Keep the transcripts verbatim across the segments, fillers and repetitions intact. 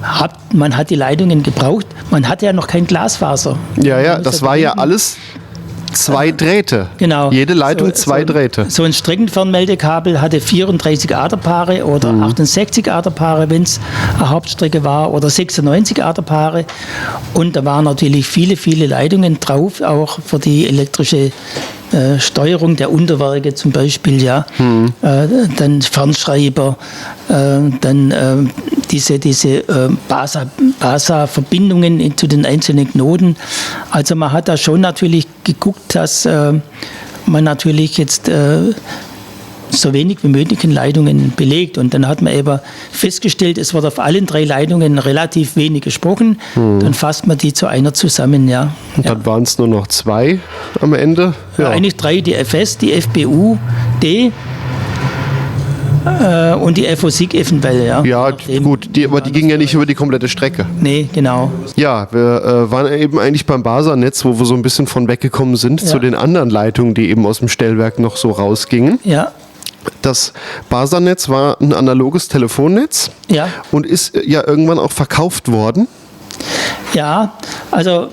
hat, man hat die Leitungen gebraucht. Man hatte ja noch kein Glasfaser. Ja, ja, das war ja alles zwei Drähte. Genau. Jede Leitung so, zwei so, Drähte. So ein Streckenfernmeldekabel hatte vierunddreißig Aderpaare oder mhm. achtundsechzig Aderpaare, wenn es eine Hauptstrecke war, oder sechsundneunzig Aderpaare. Und da waren natürlich viele, viele Leitungen drauf, auch für die elektrische äh, Steuerung der Unterwerke zum Beispiel, ja. Mhm. Äh, dann Fernschreiber, äh, dann äh, diese, diese äh, Basa, Basa-Verbindungen in, zu den einzelnen Knoten. Also man hat da schon natürlich geguckt, dass äh, man natürlich jetzt äh, so wenig wie möglich in Leitungen belegt. Und dann hat man eben festgestellt, es wird auf allen drei Leitungen relativ wenig gesprochen. Hm. Dann fasst man die zu einer zusammen, ja. Und dann ja. waren es nur noch zwei am Ende? Ja. Eigentlich drei, die F S, die F B U D äh, und die F O S I G eventuell, ja. Ja, gut, die, aber die gingen ja nicht über die komplette Strecke. Nee, genau. Ja, wir äh, waren eben eigentlich beim Basa-Netz, wo wir so ein bisschen von weggekommen sind, ja. zu den anderen Leitungen, die eben aus dem Stellwerk noch so rausgingen. Ja. Das Basa-Netz war ein analoges Telefonnetz ja. und ist ja irgendwann auch verkauft worden. Ja, also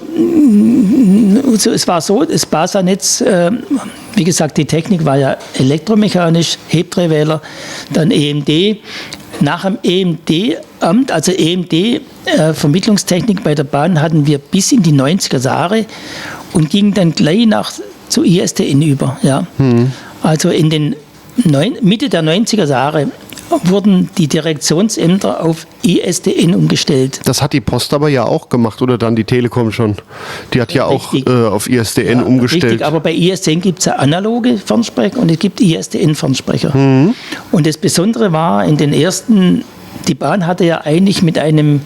es war so, das Basa-Netz, äh, wie gesagt, die Technik war ja elektromechanisch, Hebdrehwähler, dann E M D. Nach dem E M D-Amt, also E M D-Vermittlungstechnik bei der Bahn, hatten wir bis in die neunziger Jahre und gingen dann gleich nach zu I S D N über. Ja. Hm. Also in den Neun, Mitte der neunziger Jahre wurden die Direktionsämter auf I S D N umgestellt. Das hat die Post aber ja auch gemacht, oder dann die Telekom schon. Die hat ja, ja auch äh, auf I S D N ja, umgestellt. Richtig, aber bei I S D N gibt es ja analoge Fernsprecher und es gibt I S D N-Fernsprecher. Mhm. Und das Besondere war, in den ersten, die Bahn hatte ja eigentlich mit einem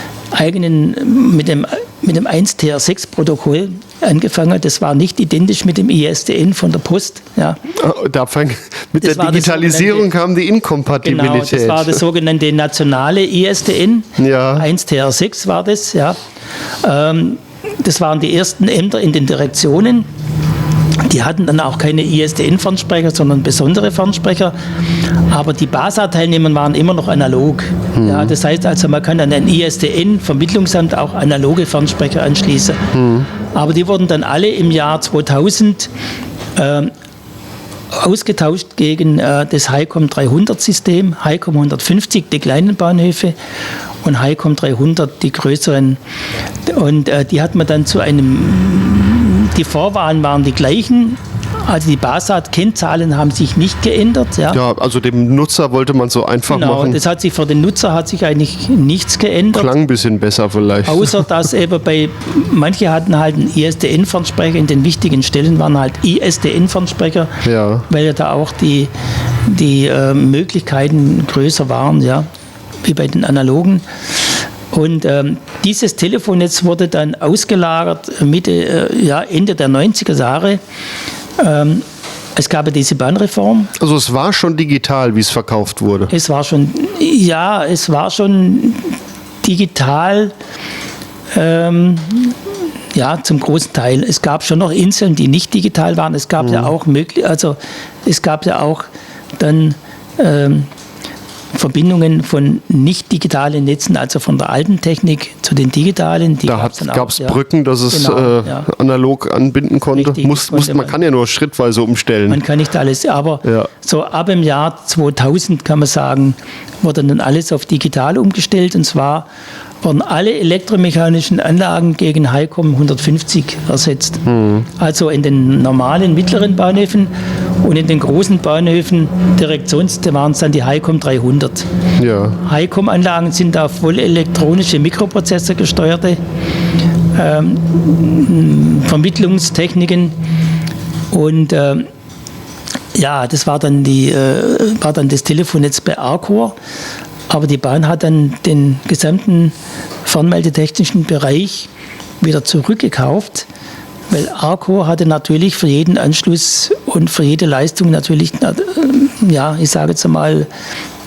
eigenen, mit dem, mit dem eins T R sechs Protokoll angefangen. Das war nicht identisch mit dem I S D N von der Post. Ja. Oh, da fang, mit das der Digitalisierung kam die Inkompatibilität. Genau, das war das sogenannte nationale I S D N. Ja. eins T R sechs war das. Ja. Ähm, das waren die ersten Ämter in den Direktionen. Die hatten dann auch keine I S D N-Fernsprecher, sondern besondere Fernsprecher. Aber die Basa-Teilnehmer waren immer noch analog. Mhm. Ja, das heißt also, man kann an ein I S D N-Vermittlungsamt auch analoge Fernsprecher anschließen. Mhm. Aber die wurden dann alle im Jahr zweitausend äh, ausgetauscht gegen äh, das HiCom dreihundert-System, HiCom hundertfünfzig, die kleinen Bahnhöfe, und HiCom dreihundert, die größeren. Und äh, die hat man dann zu einem, die Vorwahlen waren die gleichen. Also die Basa-Kennzahlen haben sich nicht geändert. Ja, ja, also dem Nutzer wollte man so einfach genau, machen. Das hat sich für den Nutzer hat sich eigentlich nichts geändert. Klang ein bisschen besser vielleicht. Außer dass eben bei, manche hatten halt einen I S D N-Fernsprecher, in den wichtigen Stellen waren halt I S D N-Fernsprecher, ja. weil ja da auch die, die äh, Möglichkeiten größer waren, ja, wie bei den analogen. Und ähm, dieses Telefonnetz wurde dann ausgelagert Mitte, äh, ja, Ende der neunziger Jahre. Ähm, es gab ja diese Bahnreform. Also es war schon digital, wie es verkauft wurde? Es war schon, ja, es war schon digital, ähm, ja, zum großen Teil. Es gab schon noch Inseln, die nicht digital waren. Es gab mhm. ja auch möglich, also es gab ja auch dann ähm, Verbindungen von nicht digitalen Netzen, also von der alten Technik zu den digitalen. Die da gab es ja. Brücken, dass es genau, äh, ja. analog anbinden konnte. Richtig, muss, muss, man, man kann ja nur schrittweise umstellen. Man kann nicht alles, aber ja. so ab dem Jahr zweitausend kann man sagen, wurde dann alles auf digital umgestellt, und zwar wurden alle elektromechanischen Anlagen gegen HiCom hundertfünfzig ersetzt. Mhm. Also in den normalen mittleren Bahnhöfen und in den großen Bahnhöfen Direktions, da waren es dann die HiCom dreihundert. Ja. HiCom-Anlagen sind auf voll elektronische Mikroprozessor gesteuerte ähm, Vermittlungstechniken, und ähm, ja, das war dann, die, äh, war dann das Telefonnetz bei Arcor. Aber die Bahn hat dann den gesamten fernmeldetechnischen Bereich wieder zurückgekauft, weil Arcor hatte natürlich für jeden Anschluss und für jede Leistung natürlich, ja, ich sage jetzt mal,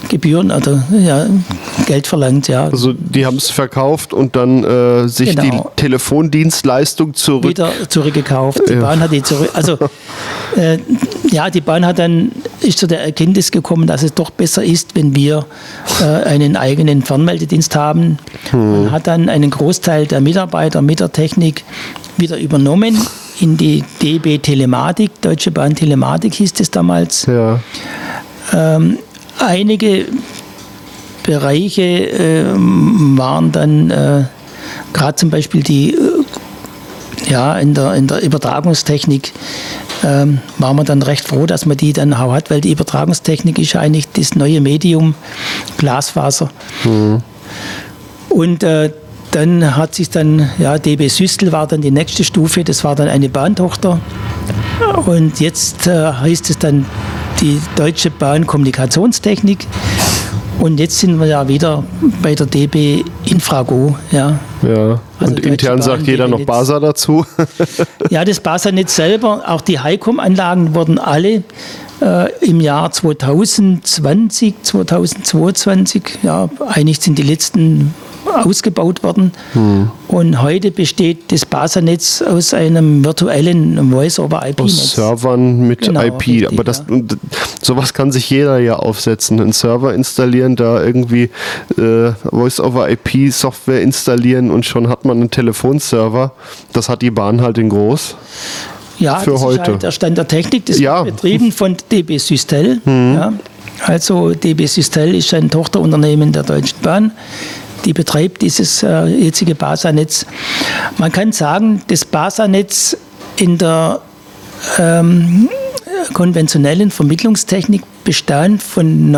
Gebühren oder ja, Geld verlangt, ja. Also die haben es verkauft und dann äh, sich Genau. die Telefondienstleistung zurück... Wieder zurückgekauft. Die Ja. Bahn hat die zurück. Also äh, ja, die Bahn hat dann ist zu der Erkenntnis gekommen, dass es doch besser ist, wenn wir äh, einen eigenen Fernmeldedienst haben. Hm. Man hat dann einen Großteil der Mitarbeiter mit der Technik wieder übernommen in die D B Telematik, Deutsche Bahn Telematik hieß es damals. Ja. Ähm, einige Bereiche äh, waren dann äh, gerade zum Beispiel die äh, ja, in der, in der Übertragungstechnik ähm, waren wir dann recht froh, dass man die dann auch hat, weil die Übertragungstechnik ist eigentlich das neue Medium Glasfaser. Mhm. Und äh, dann hat sich dann, ja, D B Süstel war dann die nächste Stufe, das war dann eine Bahntochter. Und jetzt äh, heißt es dann die Deutsche Bahn Kommunikationstechnik. Und jetzt sind wir ja wieder bei der D B Infrago. Ja, Ja. Also Und Deutsche intern Bahn, sagt jeder D B noch Netz. BASA dazu. ja das BASA-Netz selber, auch die HiCom-Anlagen wurden alle äh, im Jahr zweitausendzwanzig, zweitausendzweiundzwanzig, ja, eigentlich sind die letzten ausgebaut worden. Hm. Und heute besteht das BASA-Netz aus einem virtuellen Voice-over-I P-Netz. Aus Servern mit Genau, I P. richtig, Aber das, ja. und sowas kann sich jeder ja aufsetzen. Einen Server installieren, da irgendwie äh, Voice-over-I P-Software installieren und schon hat man einen Telefonserver. Das hat die Bahn halt in groß. Ja, für das heute. ist halt der Stand der Technik. Das Ja. wird betrieben von D B Systel. Mhm. Ja. Also D B Systel ist ein Tochterunternehmen der Deutschen Bahn. Die betreibt dieses äh, jetzige BASA-Netz. Man kann sagen, das BASA-Netz in der ähm, konventionellen Vermittlungstechnik bestand von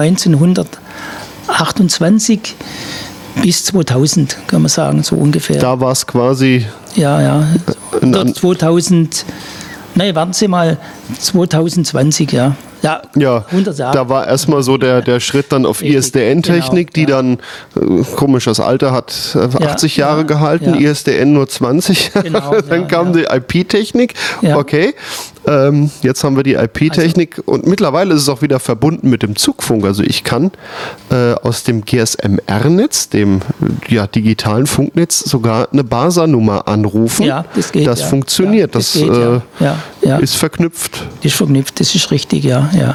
neunzehnhundertachtundzwanzig bis zweitausend, kann man sagen, so ungefähr. Da war es quasi Ja, ja. Ein Oder an- zweitausend, nein, warten Sie mal, zweitauszwanzig, ja. Ja, Ja, hundert Jahre. da war erstmal so der, der Schritt dann auf Richtig, I S D N-Technik, die genau, ja. dann, äh, komisch, das Alter hat äh, Ja, achtzig Jahre ja, gehalten, ja. I S D N nur zwanzig. Genau, dann ja, kam ja. die I P-Technik, Ja. okay. Ähm, jetzt haben wir die I P-Technik und mittlerweile ist es auch wieder verbunden mit dem Zugfunk. Also ich kann äh, aus dem G S M R-Netz, dem äh, ja, digitalen Funknetz, sogar eine BASA-Nummer anrufen. Ja, das geht, Das ja. funktioniert, Ja, das, das geht, äh, ja. Ja, ja. ist verknüpft. Das ist verknüpft, das ist richtig, ja. Ja,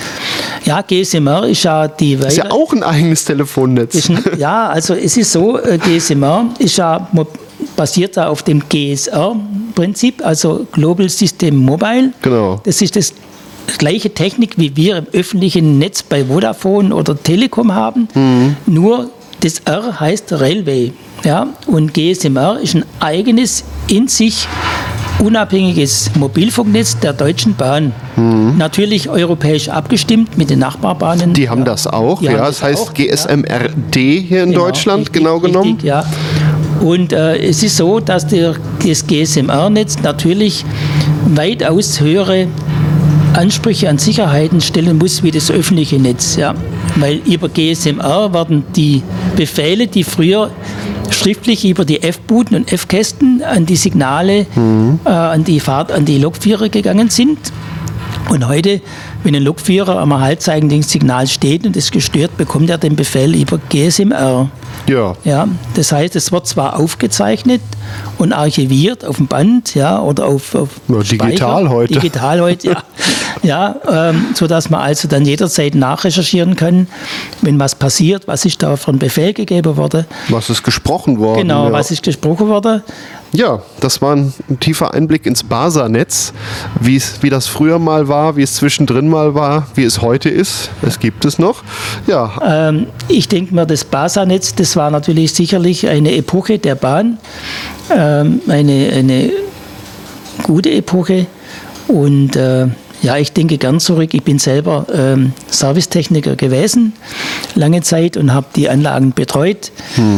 ja G S M R ist ja die Ist ja auch ein eigenes Telefonnetz. Ist ein, ja, also es ist so, äh, G S M R ist ja mo- basiert da auf dem G S R-Prinzip, also Global System Mobile. Genau. Das ist das gleiche Technik, wie wir im öffentlichen Netz bei Vodafone oder Telekom haben, nur das R heißt Railway. Ja? Und G S M R ist ein eigenes, in sich unabhängiges Mobilfunknetz der Deutschen Bahn. Natürlich europäisch abgestimmt mit den Nachbarbahnen. Die haben ja. das auch, Die haben ja. das Das heißt auch, G S M R D hier in Genau, Deutschland, richtig, genau genommen. Richtig, ja. Und äh, es ist so, dass der, das G S M R-Netz natürlich weitaus höhere Ansprüche an Sicherheiten stellen muss wie das öffentliche Netz. Ja. Weil über G S M R werden die Befehle, die früher schriftlich über die F-Booten und F-Kästen an die Signale, Mhm. äh, an die Fahrt, an die Lokführer gegangen sind. Und heute, wenn ein Lokführer am Halbzeichen-Signal steht und es gestört, bekommt er den Befehl über G S M R. Ja. Ja, das heißt, es wird zwar aufgezeichnet und archiviert auf dem Band, ja, oder auf, auf Ja, digital Speicher. heute. Digital heute, ja. ja ähm, sodass man also dann jederzeit nachrecherchieren kann, wenn was passiert, was ist da für ein Befehl gegeben worden. Was ist gesprochen worden? Genau, ja. was ist gesprochen worden. Ja, das war ein, ein tiefer Einblick ins BASA-Netz, wie es- wie das früher mal war, wie es zwischendrin mal war, wie es heute ist. Es gibt es noch. Ja, Ähm, ich denke mir, das BASA-Netz, das war natürlich sicherlich eine Epoche der Bahn, ähm, eine, eine gute Epoche. Und äh, ja, ich denke gern zurück. Ich bin selber ähm, Servicetechniker gewesen, lange Zeit, und habe die Anlagen betreut.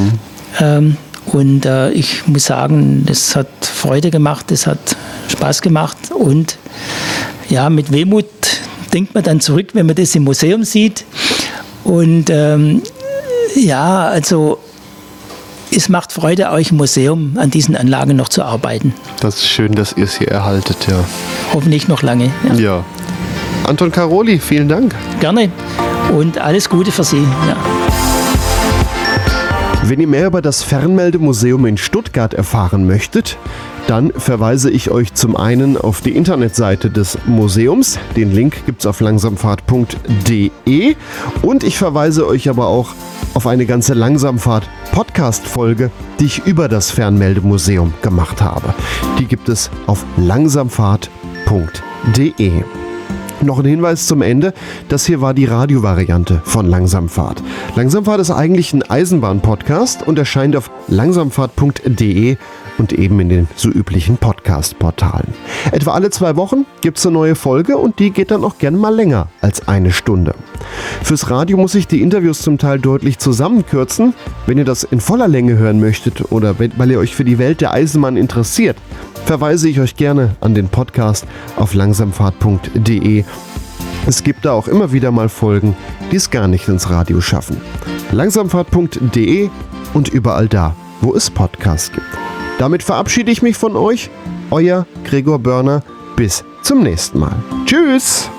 Ähm, und äh, ich muss sagen, das hat Freude gemacht, das hat Spaß gemacht. Und ja, mit Wehmut denkt man dann zurück, wenn man das im Museum sieht. Und ähm, ja, also es macht Freude, euch im Museum an diesen Anlagen noch zu arbeiten. das ist schön, dass ihr es hier erhaltet, ja. Hoffentlich noch lange. Ja. Ja. Anton Karoli, vielen Dank. Gerne. und alles Gute für Sie. Ja. Wenn ihr mehr über das Fernmeldemuseum in Stuttgart erfahren möchtet, dann verweise ich euch zum einen auf die Internetseite des Museums. Den Link gibt es auf langsamfahrt punkt de und ich verweise euch aber auch auf eine ganze Langsamfahrt-Podcast-Folge, die ich über das Fernmeldemuseum gemacht habe. Die gibt es auf langsamfahrt punkt de. Noch ein Hinweis zum Ende, das hier war die Radiovariante von Langsamfahrt. Langsamfahrt ist eigentlich ein Eisenbahn-Podcast und erscheint auf langsamfahrt punkt de und eben in den so üblichen Podcast-Portalen. Etwa alle zwei Wochen gibt es eine neue Folge und die geht dann auch gerne mal länger als eine Stunde. Fürs Radio muss ich die Interviews zum Teil deutlich zusammenkürzen. Wenn ihr das in voller Länge hören möchtet oder weil ihr euch für die Welt der Eisenbahn interessiert, verweise ich euch gerne an den Podcast auf langsamfahrt punkt de. Es gibt da auch immer wieder mal Folgen, die es gar nicht ins Radio schaffen. langsamfahrt punkt de und überall da, wo es Podcasts gibt. Damit verabschiede ich mich von euch, euer Gregor Börner. Bis zum nächsten Mal. Tschüss!